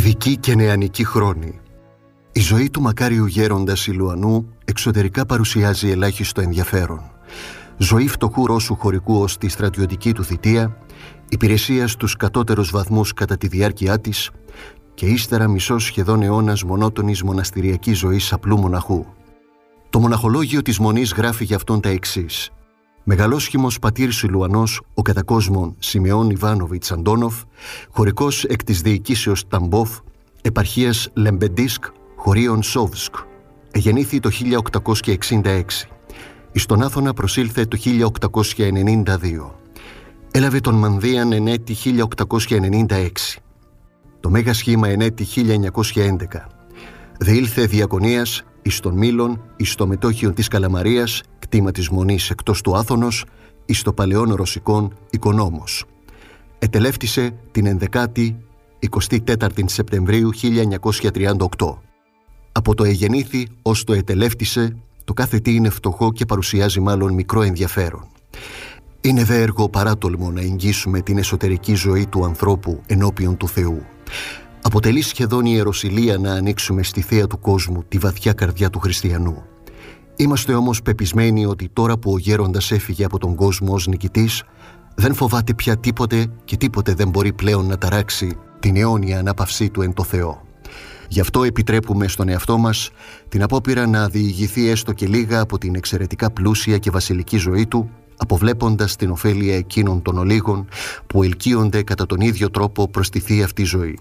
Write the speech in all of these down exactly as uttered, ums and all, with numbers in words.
Παιδική και νεανική χρόνη. Η ζωή του μακάριου γέροντα Σιλουανού εξωτερικά παρουσιάζει ελάχιστο ενδιαφέρον. Ζωή φτωχού Ρώσου χωρικού ως τη στρατιωτική του θητεία, υπηρεσία στους κατώτερους βαθμούς κατά τη διάρκεια της και ύστερα μισός σχεδόν αιώνας μονότονης μοναστηριακής ζωής απλού μοναχού. Το μοναχολόγιο της Μονής γράφει για αυτόν τα εξής. Μεγαλόσχημος πατήρ Σιλουανός, ο κατά κόσμον Σιμεών Ιβάνοβιτς Αντόνοφ, χωρικός εκ της διοικήσεως Ταμπόφ, επαρχίας Λεμπεντίσκ, χωρίων Σόβσκ. Εγεννήθη το χίλια οκτακόσια εξήντα έξι. Εις τον Άθωνα προσήλθε το χίλια οκτακόσια ενενήντα δύο. Έλαβε τον Μανδίαν εν έτη χίλια οκτακόσια ενενήντα έξι. Το Μέγα Σχήμα εν έτη χίλια εννιακόσια έντεκα. Διήλθε διακονίας εις τον Μήλον, εις το μετόχιο της Καλαμαρίας, κτήμα της Μονής εκτός του Άθωνος, εις το παλαιόν Ρωσικόν οικονόμος. Ετελεύτησε την ενδεκάτη εικοστή τέταρτη Σεπτεμβρίου χίλια εννιακόσια τριάντα οκτώ. Από το εγεννήθη ως το ετελεύτησε, το κάθε τι είναι φτωχό και παρουσιάζει μάλλον μικρό ενδιαφέρον. Είναι δε έργο παράτολμο να εγγύσουμε την εσωτερική ζωή του ανθρώπου ενώπιον του Θεού. Αποτελεί σχεδόν ιεροσυλία να ανοίξουμε στη θέα του κόσμου τη βαθιά καρδιά του χριστιανού. Είμαστε όμως πεπισμένοι ότι τώρα που ο γέροντας έφυγε από τον κόσμο ως νικητής, δεν φοβάται πια τίποτε και τίποτε δεν μπορεί πλέον να ταράξει την αιώνια ανάπαυσή του εν το Θεό. Γι' αυτό επιτρέπουμε στον εαυτό μας την απόπειρα να διηγηθεί έστω και λίγα από την εξαιρετικά πλούσια και βασιλική ζωή του, αποβλέποντας την ωφέλεια εκείνων των ολίγων που ελκύονται κατά τον ίδιο τρόπο προς τη θεία αυτή ζωή.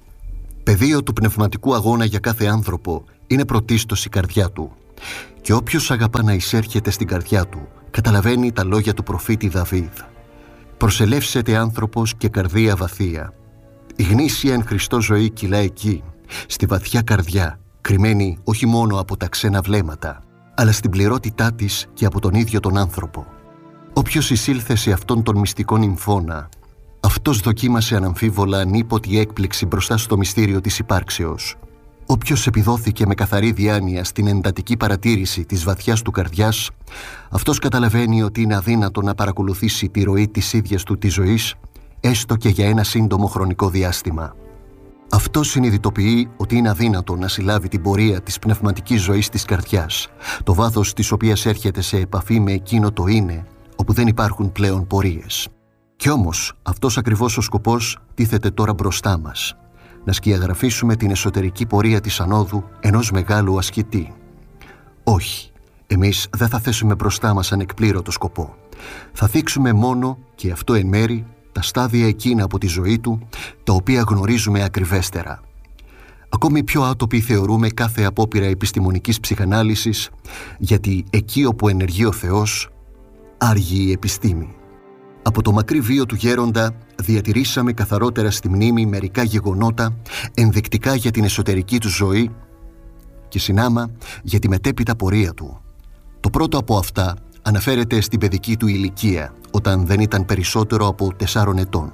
Πεδίο του πνευματικού αγώνα για κάθε άνθρωπο είναι πρωτίστως η καρδιά του. Και όποιος αγαπά να εισέρχεται στην καρδιά του, καταλαβαίνει τα λόγια του προφήτη Δαβίδ. «Προσελεύσετε άνθρωπος και καρδία βαθία. Η γνήσια εν Χριστώ ζωή κυλά εκεί, στη βαθιά καρδιά, κρυμμένη όχι μόνο από τα ξένα βλέμματα, αλλά στην πληρότητά της και από τον ίδιο τον άνθρωπο. Όποιος εισήλθε σε αυτόν τον μυστικό νυμφώνα, αυτός δοκίμασε αναμφίβολα ανίποτη έκπληξη μπροστά στο μυστήριο της υπάρξεως. Όποιος επιδόθηκε με καθαρή διάνοια στην εντατική παρατήρηση της βαθιάς του καρδιάς, αυτός καταλαβαίνει ότι είναι αδύνατο να παρακολουθήσει τη ροή της ίδιας του της ζωής, έστω και για ένα σύντομο χρονικό διάστημα. Αυτό συνειδητοποιεί ότι είναι αδύνατο να συλλάβει την πορεία της πνευματικής ζωής της καρδιάς, το βάθος της οποίας έρχεται σε επαφή με εκείνο το είναι, όπου δεν υπάρχουν πλέον πορείες. Κι όμως, αυτός ακριβώς ο σκοπός τίθεται τώρα μπροστά μας. Να σκιαγραφίσουμε την εσωτερική πορεία της ανόδου ενός μεγάλου ασκητή. Όχι, εμείς δεν θα θέσουμε μπροστά μας ανεκπλήρωτο σκοπό. Θα θίξουμε μόνο, και αυτό εν μέρη, τα στάδια εκείνα από τη ζωή του, τα οποία γνωρίζουμε ακριβέστερα. Ακόμη πιο άτοποι θεωρούμε κάθε απόπειρα επιστημονικής ψυχανάλυσης, γιατί εκεί όπου ενεργεί ο Θεός, άργη η επιστήμη. Από το μακρύ βίο του γέροντα διατηρήσαμε καθαρότερα στη μνήμη μερικά γεγονότα ενδεικτικά για την εσωτερική του ζωή και συνάμα για τη μετέπειτα πορεία του. Το πρώτο από αυτά αναφέρεται στην παιδική του ηλικία, όταν δεν ήταν περισσότερο από τεσσάρων ετών.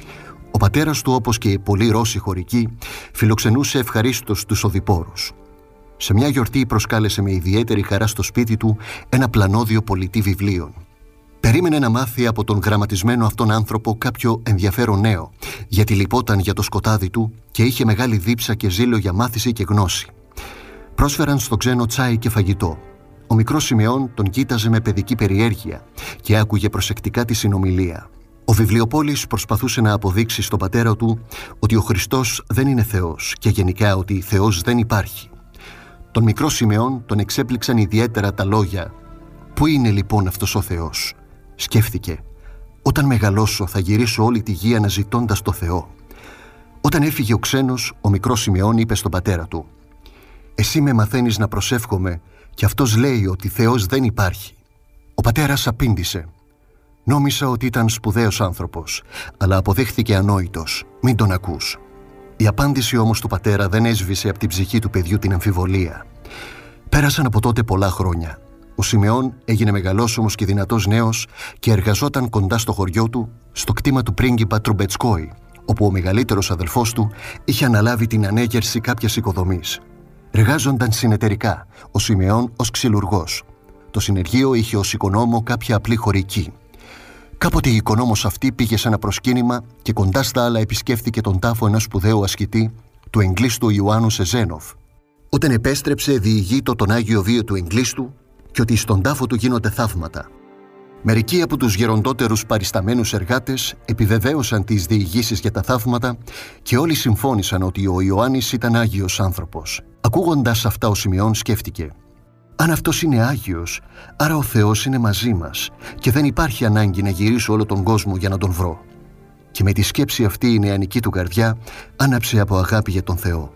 Ο πατέρας του, όπως και οι πολλοί Ρώσοι χωρικοί, φιλοξενούσε ευχαρίστως τους οδηπόρους. Σε μια γιορτή προσκάλεσε με ιδιαίτερη χαρά στο σπίτι του ένα πλανόδιο πολιτή βιβλίων. Περίμενε να μάθει από τον γραμματισμένο αυτόν άνθρωπο κάποιο ενδιαφέρον νέο, γιατί λυπόταν για το σκοτάδι του και είχε μεγάλη δίψα και ζήλο για μάθηση και γνώση. Πρόσφεραν στο ξένο τσάι και φαγητό. Ο μικρός Σιμεών τον κοίταζε με παιδική περιέργεια και άκουγε προσεκτικά τη συνομιλία. Ο βιβλιοπόλης προσπαθούσε να αποδείξει στον πατέρα του ότι ο Χριστός δεν είναι Θεός και γενικά ότι Θεός δεν υπάρχει. Τον μικρό Σιμεών τον εξέπληξαν ιδιαίτερα τα λόγια. «Πού είναι λοιπόν αυτός ο Θεός?» Σκέφτηκε. «Όταν μεγαλώσω θα γυρίσω όλη τη γη αναζητώντας το Θεό». Όταν έφυγε ο ξένος, ο μικρός Σιμεών είπε στον πατέρα του: «Εσύ με μαθαίνεις να προσεύχομαι και αυτός λέει ότι Θεός δεν υπάρχει». Ο πατέρας απήντησε: «Νόμισα ότι ήταν σπουδαίος άνθρωπος, αλλά αποδείχθηκε ανόητος. Μην τον ακούς». Η απάντηση όμως του πατέρα δεν έσβησε από την ψυχή του παιδιού την αμφιβολία. Πέρασαν από τότε πολλά χρόνια. Ο Σιμεών έγινε μεγαλόσωμος και δυνατός νέος και εργαζόταν κοντά στο χωριό του, στο κτήμα του πρίγκιπα Τρουμπετσκόη, όπου ο μεγαλύτερος αδελφός του είχε αναλάβει την ανέγερση κάποιας οικοδομής. Εργάζονταν συνεταιρικά, ο Σιμεών ως ξυλουργός. Το συνεργείο είχε ως οικονόμο κάποια απλή χωρική. Κάποτε η οικονόμος αυτή πήγε σε ένα προσκύνημα και κοντά στα άλλα επισκέφθηκε τον τάφο ενός σπουδαίου ασκητή, του εγκλήστου Ιωάννου Σεζένοφ. Όταν επέστρεψε, διηγείτο τον Άγιο Βίο του εγκλήστου και ότι στον τάφο του γίνονται θαύματα. Μερικοί από τους γεροντότερους παρισταμένους εργάτες επιβεβαίωσαν τις διηγήσεις για τα θαύματα και όλοι συμφώνησαν ότι ο Ιωάννης ήταν Άγιος άνθρωπος. Ακούγοντας αυτά, ο Σιμεών σκέφτηκε: αν αυτός είναι Άγιος, άρα ο Θεός είναι μαζί μας και δεν υπάρχει ανάγκη να γυρίσω όλο τον κόσμο για να τον βρω. Και με τη σκέψη αυτή η νεανική του καρδιά άναψε από αγάπη για τον Θεό.